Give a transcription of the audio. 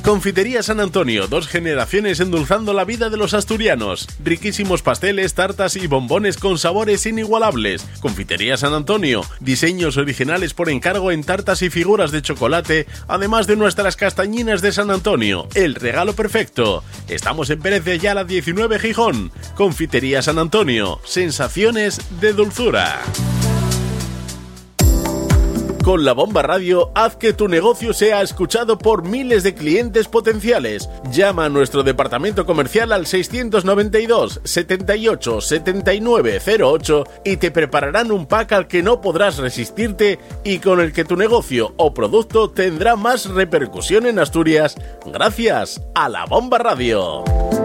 Confitería San Antonio, 2 generaciones endulzando la vida de los asturianos. Riquísimos pasteles, tartas y bombones con sabores inigualables. Confitería San Antonio, diseños originales por encargo en tartas y figuras de chocolate, además de nuestras castañinas de San Antonio, el regalo perfecto. Estamos en Pérez de Ayala 19 Gijón. Confitería San Antonio, sensaciones de dulzura. Con La Bomba Radio, haz que tu negocio sea escuchado por miles de clientes potenciales. Llama a nuestro departamento comercial al 692 78 79 08 y te prepararán un pack al que no podrás resistirte y con el que tu negocio o producto tendrá más repercusión en Asturias gracias a La Bomba Radio.